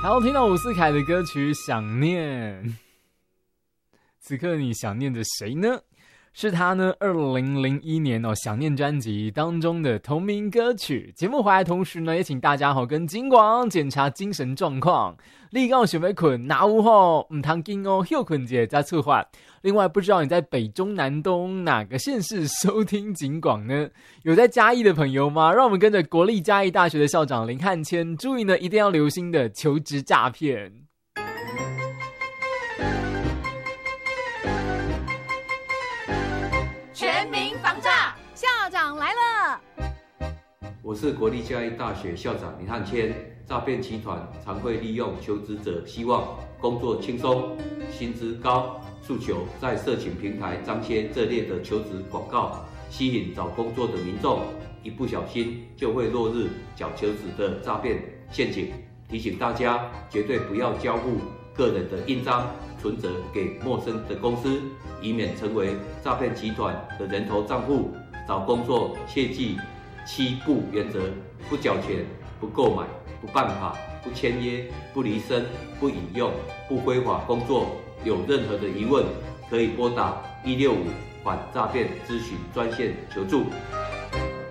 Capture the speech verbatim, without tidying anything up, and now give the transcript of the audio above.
还要听到伍思凯的歌曲《想念》。此刻你想念着谁呢？是他呢二零零一年哦想念专辑当中的同名歌曲。节目回来同时呢，也请大家好跟警广检查精神状况。你刚想要困，哪有吼唔通紧哦，休困者再出发。另外，不知道你在北中南东哪个县市收听警广呢？有在嘉义的朋友吗？让我们跟着国立嘉义大学的校长林汉谦，注意呢一定要留心的求职诈骗。 全民防诈，校长来了。 我是国立嘉义大学校长林汉谦。诈骗集团常会利用求职者希望工作轻松、薪资高诉求，在社群平台张贴这类的求职广告，吸引找工作的民众，一不小心就会落入假求职的诈骗陷阱。提醒大家，绝对不要交付个人的印章、存折给陌生的公司，以免成为诈骗集团的人头账户。找工作切记七不原则：不缴钱、不购买、不办卡、不签约、不离身、不引用、不非法工作。有任何的疑问，可以拨打一六五反诈骗咨询专线求助。